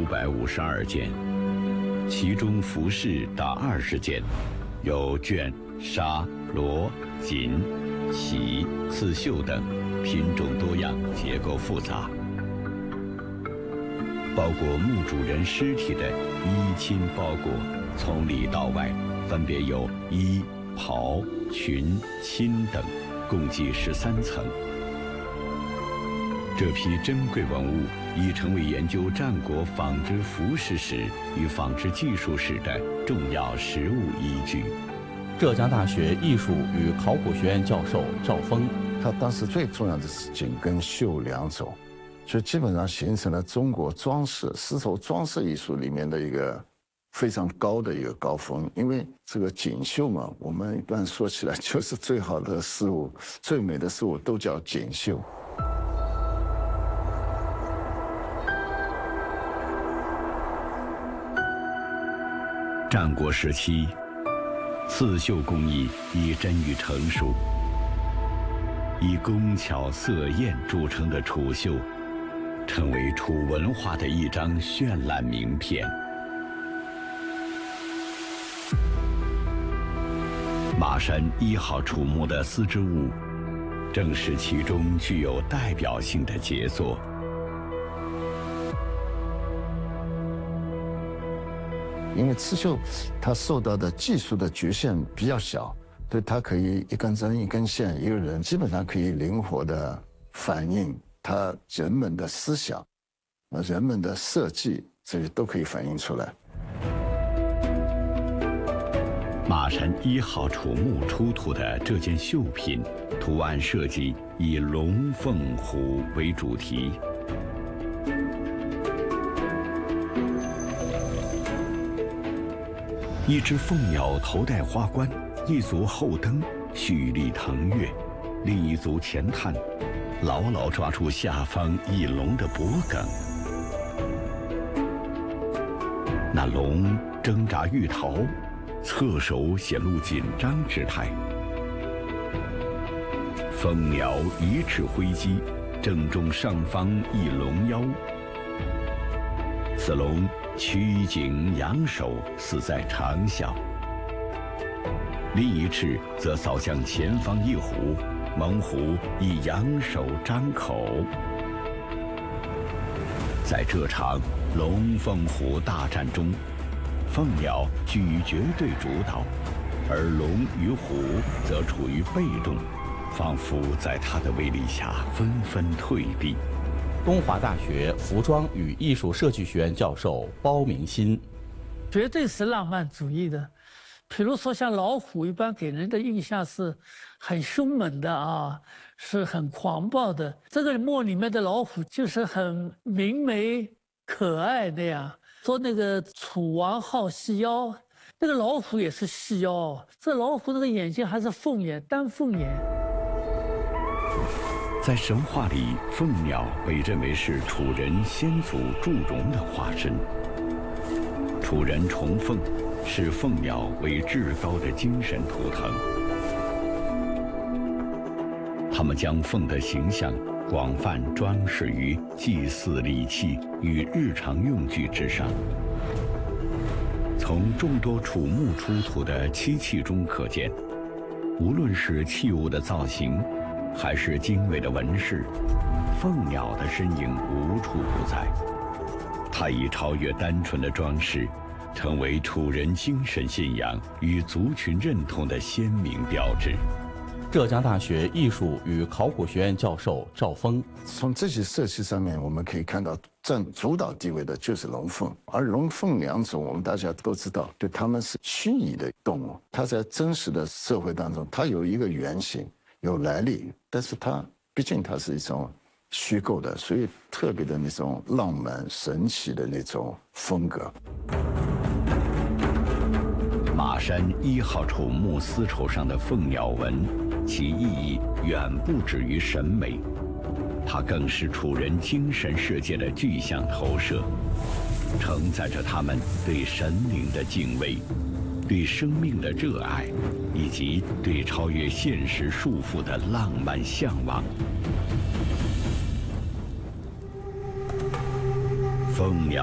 952件，其中服饰达20件，有绢、纱、罗、锦、绮、刺绣等，品种多样，结构复杂。包裹墓主人尸体的衣襟包裹，从里到外分别有衣、袍、裙、衾等，共计13层。这批珍贵文物已成为研究战国纺织服饰史与纺织技术史的重要实物依据。 浙江大学艺术与考古学院教授赵峰， 他当时最重要的是锦跟绣2种，所以基本上形成了中国装饰丝绸装饰艺术里面的一个非常高的一个高峰。因为这个锦绣嘛，我们一般说起来就是最好的事物、最美的事物都叫锦绣。 战国时期，刺绣工艺已臻于成熟，以工巧色艳著称的楚绣，成为楚文化的一张绚烂名片。马山1号楚墓的丝织物，正是其中具有代表性的杰作。 因为刺绣它受到的技术的局限比较小，对它可以一根针、一根线、一个人，基本上可以灵活的反映它人们的思想、人们的设计，这些都可以反映出来。 马山1号楚墓出土的这件绣品，图案设计以龙、凤、虎为主题。一只凤鸟头戴花冠，一足后蹬，蓄力腾跃；另一足前探，牢牢抓住下方翼龙的脖颈。那龙挣扎欲逃，侧手显露紧张之态。凤鸟一翅挥击，正中上方翼龙腰。此龙曲颈仰首，似在长啸；另一翅则扫向前方一虎，猛虎以仰首张口。在这场龙凤虎大战中，凤鸟居于绝对主导，而龙与虎则处于被动，仿佛在它的威力下纷纷退避。 东华大学服装与艺术设计学院教授包明新， 绝对是浪漫主义的。比如说像老虎，一般给人的印象是很凶猛的啊，是很狂暴的。这个墓里面的老虎就是很明媚可爱那样。说那个楚王好细腰，那个老虎也是细腰，这老虎那个眼睛还是凤眼，单凤眼。 在神话里，凤鸟被认为是楚人先祖祝融的化身。楚人崇凤，视凤鸟为至高的精神图腾。他们将凤的形象广泛装饰于祭祀礼器与日常用具之上。从众多楚墓出土的漆器中可见，无论是器物的造型，还是精美的纹饰，凤鸟的身影无处不在。它已超越单纯的装饰，成为楚人精神信仰与族群认同的鲜明标志。 浙江大学艺术与考古学院教授赵峰， 从这些设计上面，我们可以看到占主导地位的就是龙凤，而龙凤2种，我们大家都知道，对它们是虚拟的动物，它在真实的社会当中，它有一个原型。有来历，但是它毕竟它是一种虚构的，所以特别的那种浪漫神奇的那种风格。 马山1号楚墓丝绸上的凤鸟纹，其意义远不止于审美，它更是楚人精神世界的具象投射，承载着他们对神灵的敬畏，对生命的热爱，以及对超越现实束缚的浪漫向往。凤鸟